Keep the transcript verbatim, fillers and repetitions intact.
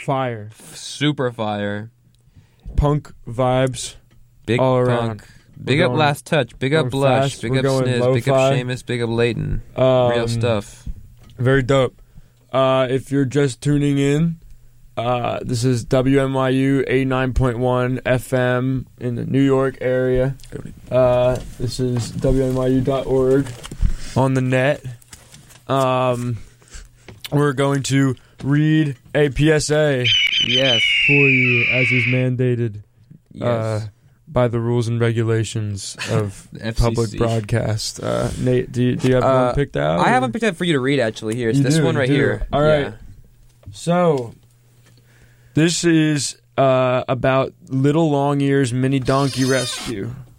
fire. Super fire. Punk vibes. Big all punk. around. Big We're up going- Last Touch. Big up going Blush. fast. Big We're up going Sniz. Big up lo-fi. Seamus. Big up Leighton. Um, Real stuff. Very dope. Uh, if you're just tuning in, uh, this is W M Y U eighty-nine point one F M in the New York area. Uh, this is W M Y U dot org on the net. Um, we're going to read a P S A Yes. for you as is mandated Yes. uh, by the rules and regulations of F C C. public broadcast. Uh, Nate, do you, do you have Uh, one picked out? I or- haven't picked up for you to read, actually. Here. It's You this do, one you right do. here. All right. Yeah. So, this is uh, about Little Long Ears Mini Donkey Rescue.